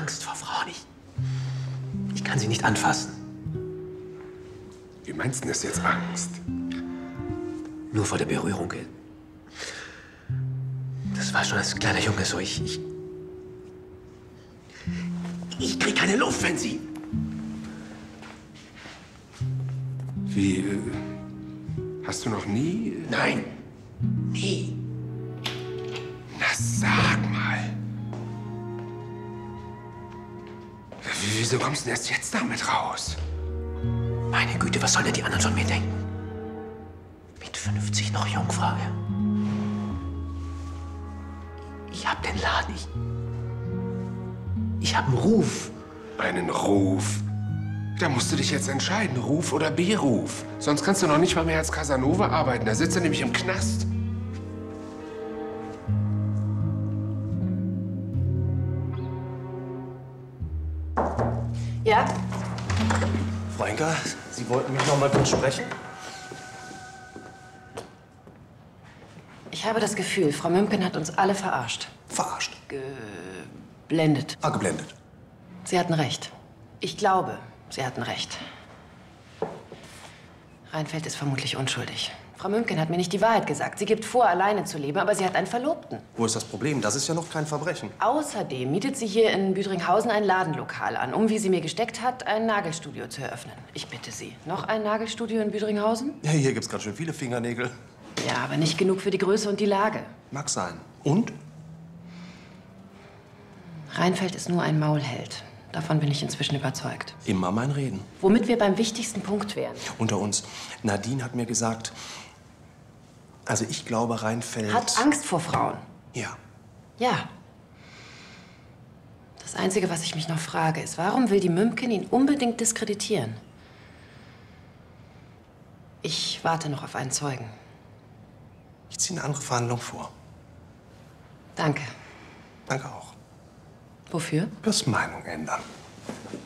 Angst vor Frauen. Ich kann sie nicht anfassen. Wie meinst du das jetzt, Angst? Nur vor der Berührung. Das war schon als kleiner Junge so. Ich krieg keine Luft, wenn sie... Wie, hast du noch nie... Nein, nie. Na, sag mal. Wieso kommst du denn erst jetzt damit raus? Meine Güte, was sollen denn die anderen von mir denken? Mit 50 noch Jungfrau. Ich hab den Laden. Ich hab einen Ruf. Einen Ruf? Da musst du dich jetzt entscheiden, Ruf oder Beruf. Sonst kannst du noch nicht mal mehr als Casanova arbeiten. Da sitzt er nämlich im Knast. Ja? Frau Enker, Sie wollten mich noch mal kurz sprechen? Ich habe das Gefühl, Frau Mümpken hat uns alle verarscht. Verarscht. Geblendet. Ah, geblendet. Sie hatten recht. Ich glaube, Sie hatten recht. Reinfeldt ist vermutlich unschuldig. Frau Mümpken hat mir nicht die Wahrheit gesagt. Sie gibt vor, alleine zu leben, aber sie hat einen Verlobten. Wo ist das Problem? Das ist ja noch kein Verbrechen. Außerdem mietet sie hier in Büdringhausen ein Ladenlokal an, um, wie sie mir gesteckt hat, ein Nagelstudio zu eröffnen. Ich bitte Sie, noch ein Nagelstudio in Büdringhausen? Ja, hier gibt's ganz schön viele Fingernägel. Ja, aber nicht genug für die Größe und die Lage. Mag sein. Und? Reinfeldt ist nur ein Maulheld. Davon bin ich inzwischen überzeugt. Immer mein Reden. Womit wir beim wichtigsten Punkt wären. Unter uns. Nadine hat mir gesagt, also ich glaube, Reinfeldt... Hat Angst vor Frauen. Ja. Ja. Das Einzige, was ich mich noch frage, ist, warum will die Mümpken ihn unbedingt diskreditieren? Ich warte noch auf einen Zeugen. Ich ziehe eine andere Verhandlung vor. Danke. Danke auch. Wofür? Wirst Meinung ändern.